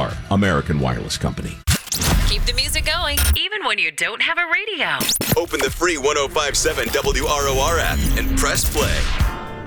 are American Wireless Company. Keep the music going, even when you don't have a radio. Open the free 105.7 WROR app and press play.